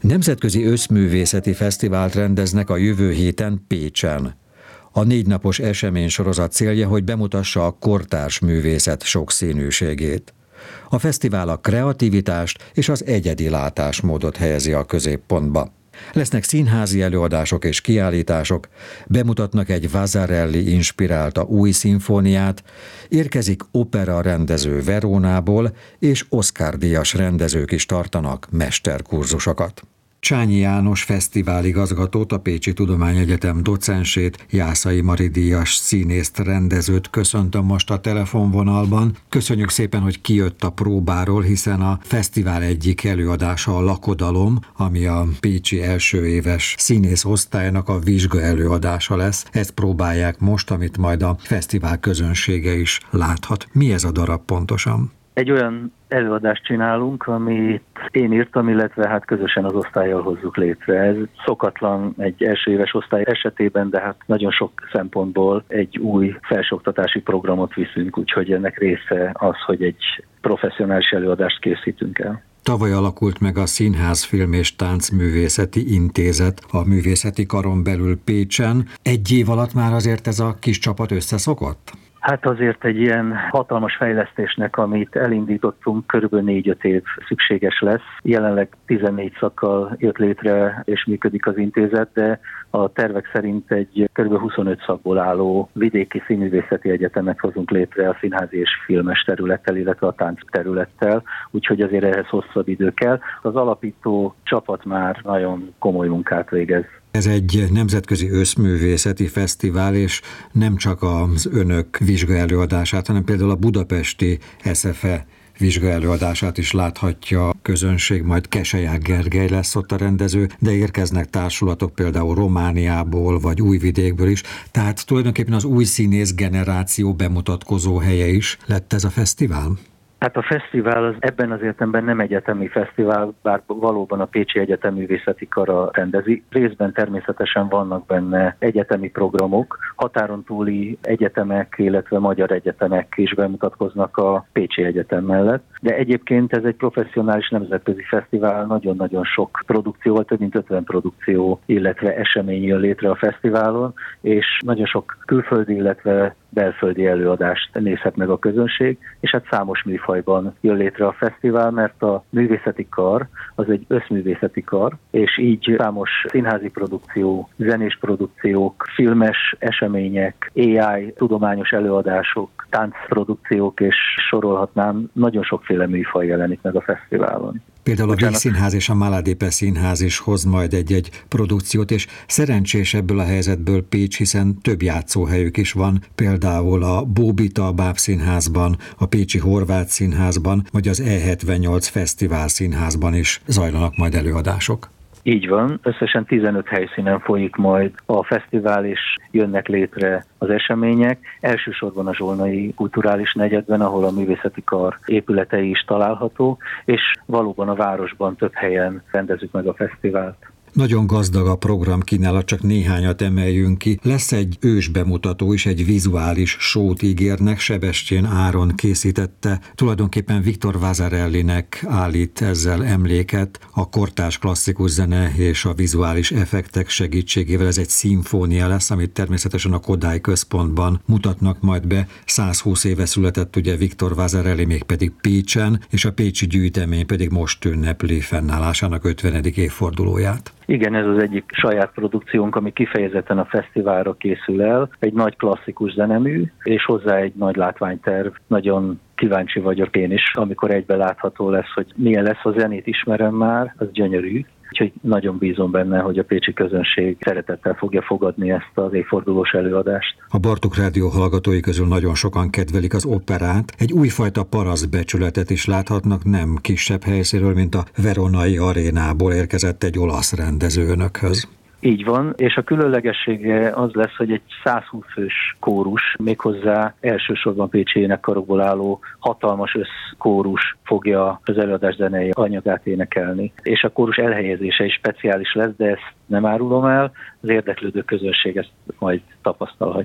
Nemzetközi Összművészeti Fesztivált rendeznek a jövő héten Pécsen. A 4 napos eseménysorozat célja, hogy bemutassa a kortárs művészet sokszínűségét. A fesztivál a kreativitást és az egyedi látásmódot helyezi a középpontba. Lesznek színházi előadások és kiállítások, bemutatnak egy Vasarely inspirálta új szimfóniát, érkezik opera rendező Verónából, és Oscar-díjas rendezők is tartanak mesterkurzusokat. Csányi János fesztiváligazgatót, a Pécsi Tudományegyetem docensét, Jászai Mari díjas színészt, rendezőt köszöntöm most a telefonvonalban. Köszönjük szépen, hogy kijött a próbáról, hiszen a fesztivál egyik előadása a Lakodalom, ami a pécsi első éves színész osztálynak a vizsga előadása lesz. Ezt próbálják most, amit majd a fesztivál közönsége is láthat. Mi ez a darab pontosan? Egy olyan előadást csinálunk, amit én írtam, illetve közösen az osztállyal hozzuk létre. Ez szokatlan egy első éves osztály esetében, de nagyon sok szempontból egy új felsőoktatási programot viszünk, úgyhogy ennek része az, hogy egy professzionális előadást készítünk el. Tavaly alakult meg a Színház, Film és Táncművészeti Intézet a művészeti karon belül Pécsen. Egy év alatt már azért ez a kis csapat összeszokott? Azért egy ilyen hatalmas fejlesztésnek, amit elindítottunk, körülbelül 4-5 év szükséges lesz. Jelenleg 14 szakkal jött létre és működik az intézet, de a tervek szerint egy körülbelül 25 szakból álló vidéki színművészeti egyetemet hozunk létre a színházi és filmes területtel, illetve a tánc területtel, úgyhogy azért ehhez hosszabb idő kell. Az alapító csapat már nagyon komoly munkát végez. Ez egy nemzetközi összművészeti fesztivál, és nem csak az önök vizsgaelőadását, hanem például a budapesti SFE vizsgaelőadását is láthatja a közönség, majd Keseják Gergely lesz ott a rendező, de érkeznek társulatok például Romániából, vagy Újvidékből is, tehát tulajdonképpen az új színész generáció bemutatkozó helye is lett ez a fesztivál? A fesztivál az ebben az értelemben nem egyetemi fesztivál, bár valóban a Pécsi Egyetem Művészeti Kara rendezi. Részben természetesen vannak benne egyetemi programok, határon túli egyetemek, illetve magyar egyetemek is bemutatkoznak a Pécsi Egyetem mellett. De egyébként ez egy professzionális nemzetközi fesztivál, nagyon-nagyon sok produkció, több mint 50 produkció, illetve esemény jön létre a fesztiválon, és nagyon sok külföldi, illetve belföldi előadást nézhet meg a közönség, és számos műfajban jön létre a fesztivál, mert a művészeti kar az egy összművészeti kar, és így számos színházi produkció, zenés produkciók, filmes események, AI, tudományos előadások, táncprodukciók, és sorolhatnám, nagyon sokféle műfaj jelenik meg a fesztiválon. Például a Vígszínház és a Maladépe Színház is hoz majd egy-egy produkciót, és szerencsés ebből a helyzetből Pécs, hiszen több játszóhelyük is van, például a Bóbita Bábszínházban, a Pécsi Horváth Színházban, vagy az E78 Fesztivál Színházban is zajlanak majd előadások. Így van, összesen 15 helyszínen folyik majd a fesztivál, és jönnek létre az események. Elsősorban a Zsolnai Kulturális Negyedben, ahol a művészeti kar épületei is található, és valóban a városban több helyen rendezzük meg a fesztivált. Nagyon gazdag a programkínálat, csak néhányat emeljünk ki. Lesz egy ősbemutató is, egy vizuális show-t ígérnek, Sebestyén Áron készítette. Tulajdonképpen Victor Vasarelynek állít ezzel emléket. A kortárs klasszikus zene és a vizuális effektek segítségével ez egy szimfónia lesz, amit természetesen a Kodály Központban mutatnak majd be. 120 éve született ugye Victor Vasarely, mégpedig Pécsen, és a pécsi gyűjtemény pedig most ünnepli fennállásának 50. évfordulóját. Igen, ez az egyik saját produkciónk, ami kifejezetten a fesztiválra készül el. Egy nagy klasszikus zenemű, és hozzá egy nagy látványterv. Nagyon kíváncsi vagyok én is, amikor egyben látható lesz, hogy milyen lesz, a zenét ismerem már, az gyönyörű. Úgyhogy nagyon bízom benne, hogy a pécsi közönség szeretettel fogja fogadni ezt az évfordulós előadást. A Bartók Rádió hallgatói közül nagyon sokan kedvelik az operát. Egy újfajta parasztbecsületet is láthatnak, nem kisebb helyszínről, mint a Veronai Arénából érkezett egy olasz rendező önökhöz. Így van, és a különlegessége az lesz, hogy egy 120 fős kórus, méghozzá elsősorban pécsi énekkarokból álló hatalmas összkórus fogja az előadás zenei anyagát énekelni. És a kórus elhelyezése is speciális lesz, de ezt nem árulom el, az érdeklődő közönség ezt majd tapasztalhatja.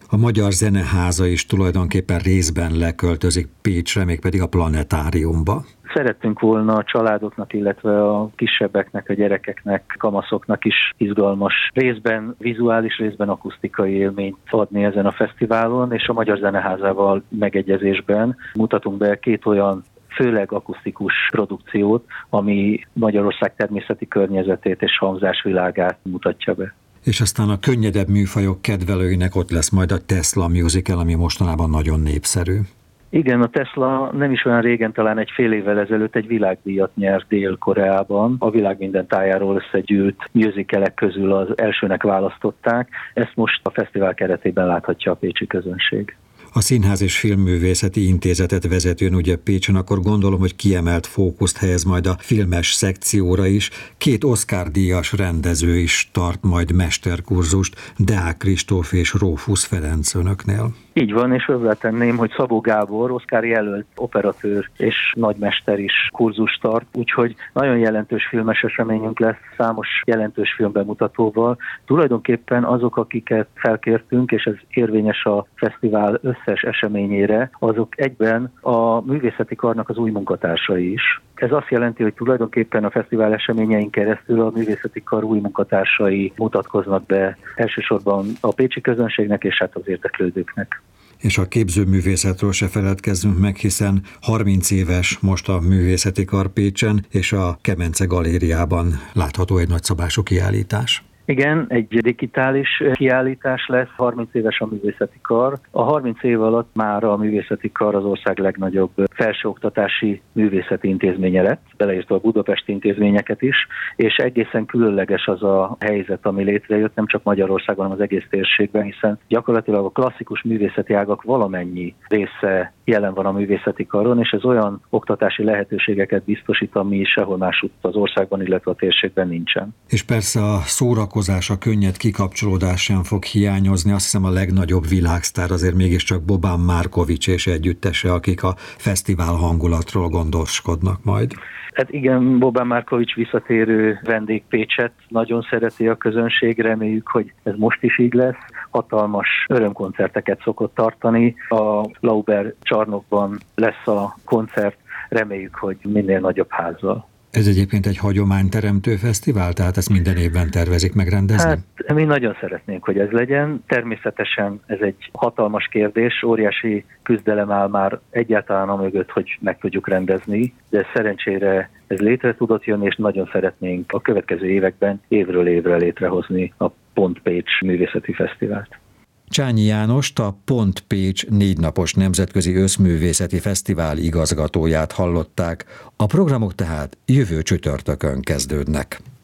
A Magyar Zeneháza is tulajdonképpen részben leköltözik Pécsre, mégpedig a Planetáriumba. Szerettünk volna a családoknak, illetve a kisebbeknek, a gyerekeknek, kamaszoknak is izgalmas, részben vizuális, részben akusztikai élményt adni ezen a fesztiválon, és a Magyar Zeneházával megegyezésben mutatunk be 2 olyan főleg akusztikus produkciót, ami Magyarország természeti környezetét és hangzásvilágát mutatja be. És aztán a könnyedebb műfajok kedvelőinek ott lesz majd a Tesla musical, ami mostanában nagyon népszerű. Igen, a Tesla nem is olyan régen, talán egy fél évvel ezelőtt egy világdíjat nyert Dél-Koreában. A világ minden tájáról összegyűlt musicalek közül az elsőnek választották. Ezt most a fesztivál keretében láthatja a pécsi közönség. A Színház és Filmművészeti Intézetet vezetőn ugye Pécsen, akkor gondolom, hogy kiemelt fókuszt helyez majd a filmes szekcióra is. 2 Oscar-díjas rendező is tart majd mesterkurzust, Deák Kristóf és Rófusz Ferenc önöknél. Így van, és hozzátenném, hogy Szabó Gábor, Oscar jelölt operatőr és nagymester is kurzust tart, úgyhogy nagyon jelentős filmes eseményünk lesz, számos jelentős filmbemutatóval. Tulajdonképpen azok, akiket felkértünk, és ez érvényes a fesztivál összes eseményére, azok egyben a művészeti karnak az új munkatársai is. Ez azt jelenti, hogy tulajdonképpen a fesztivál eseményein keresztül a művészeti kar új munkatársai mutatkoznak be elsősorban a pécsi közönségnek és hát az érdeklődőknek. És a képzőművészetről se feledkezzünk meg, hiszen 30 éves most a művészeti kar Pécsen, és a Kemence Galériában látható egy nagyszabású kiállítás. Igen, egy digitális kiállítás lesz, 30 éves a művészeti kar. A 30 év alatt már a művészeti kar az ország legnagyobb felsőoktatási művészeti intézménye lett, beleértve a budapesti intézményeket is, és egészen különleges az a helyzet, ami létrejött nem csak Magyarországon, hanem az egész térségben, hiszen gyakorlatilag a klasszikus művészeti ágak valamennyi része jelen van a művészeti karon, és ez olyan oktatási lehetőségeket biztosít, ami sehol másutt az országban, illetve a térségben nincsen. És persze a szórakozás, a könnyed kikapcsolódás sem fog hiányozni. Azt hiszem a legnagyobb világsztár azért mégiscsak Bobán Markovics és együttese, akik a fesztivál hangulatról gondoskodnak majd. Hát igen, Bobán Markovics visszatérő vendég Pécset nagyon szereti a közönség, reméljük, hogy ez most is így lesz. Hatalmas örömkoncerteket szokott tartani. A Lauber csarnokban lesz a koncert, reméljük, hogy minél nagyobb házzal. Ez egyébként egy hagyományteremtő fesztivál, tehát ezt minden évben tervezik megrendezni? Hát mi nagyon szeretnénk, hogy ez legyen. Természetesen ez egy hatalmas kérdés, óriási küzdelem áll már egyáltalán amögött, hogy meg tudjuk rendezni, de szerencsére ez létre tudott jönni, és nagyon szeretnénk a következő években évről évre létrehozni a Pont Pécs Művészeti Fesztivált. Csányi Jánost, a Pont Pécs 4 napos nemzetközi összművészeti fesztivál igazgatóját hallották. A programok tehát jövő csütörtökön kezdődnek.